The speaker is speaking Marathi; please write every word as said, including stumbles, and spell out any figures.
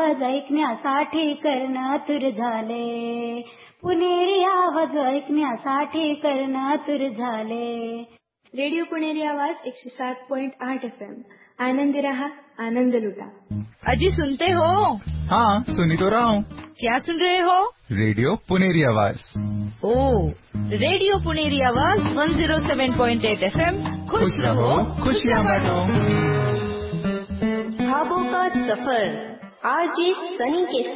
आवाज ऐकण्यासाठी कर्णातुर झाले. पुणेरी आवाज ऐकण्यासाठी कर्णातुर झाले. रेडिओ पुणेरी आवाज एकशे सात पॉइंट आठ एफ एम. आनंदी रहा, आनंद लुटा. अजी सुनते हो? हाँ सुनी तो रहा हूँ. क्या सुन रहे हो? रेडियो पुणेरी आवाज. ओ, रेडियो पुणेरी आवाज एक सौ सात पॉइंट आठ एफ एम. खुश रहो, खुशियाँ बांटो. ख्वाबों का सफर आरजे सनी के